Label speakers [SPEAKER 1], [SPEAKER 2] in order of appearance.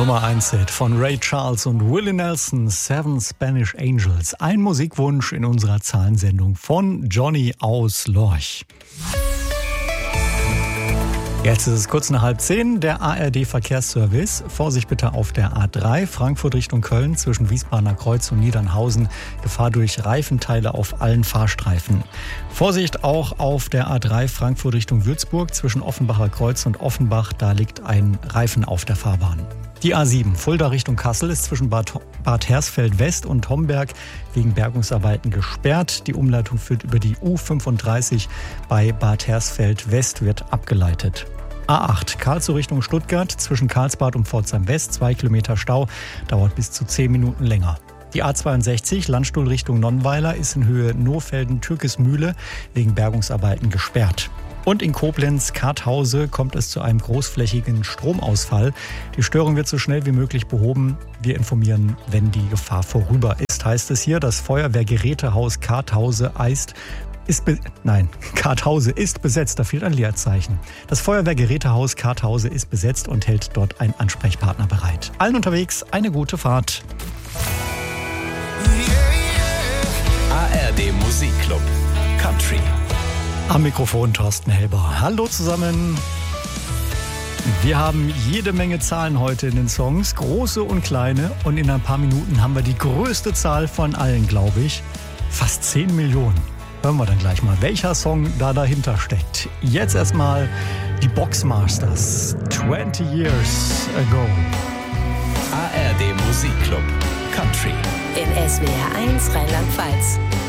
[SPEAKER 1] Nummer 1 Hit von Ray Charles und Willie Nelson, Seven Spanish Angels. Ein Musikwunsch in unserer Zahlensendung von Johnny aus Lorch. Jetzt ist es kurz nach 9:30, der ARD-Verkehrsservice. Vorsicht bitte auf der A3, Frankfurt Richtung Köln, zwischen Wiesbadener Kreuz und Niedernhausen. Gefahr durch Reifenteile auf allen Fahrstreifen. Vorsicht auch auf der A3, Frankfurt Richtung Würzburg, zwischen Offenbacher Kreuz und Offenbach. Da liegt ein Reifen auf der Fahrbahn. Die A7, Fulda Richtung Kassel, ist zwischen Bad Hersfeld West und Homberg wegen Bergungsarbeiten gesperrt. Die Umleitung führt über die U35 bei Bad Hersfeld West, wird abgeleitet. A8, Karlsruhe Richtung Stuttgart, zwischen Karlsbad und Pforzheim West, 2 Kilometer Stau, dauert bis zu 10 Minuten länger. Die A62, Landstuhl Richtung Nonnweiler, ist in Höhe Nohfelden-Türkesmühle wegen Bergungsarbeiten gesperrt. Und in Koblenz-Karthause kommt es zu einem großflächigen Stromausfall. Die Störung wird so schnell wie möglich behoben. Wir informieren, wenn die Gefahr vorüber ist, heißt es hier. Das Feuerwehrgerätehaus Karthause Karthause ist besetzt, da fehlt ein Leerzeichen. Das Feuerwehrgerätehaus Karthause ist besetzt und hält dort einen Ansprechpartner bereit. Allen unterwegs eine gute Fahrt.
[SPEAKER 2] ARD Musikclub Country.
[SPEAKER 1] Am Mikrofon Thorsten Helber. Hallo zusammen. Wir haben jede Menge Zahlen heute in den Songs, große und kleine. Und in ein paar Minuten haben wir die größte Zahl von allen, glaube ich. Fast 10 Millionen. Hören wir dann gleich mal, welcher Song da dahinter steckt. Jetzt erstmal die Boxmasters, 20 Years Ago.
[SPEAKER 2] ARD Musikclub Country.
[SPEAKER 3] In SWR 1 Rheinland-Pfalz.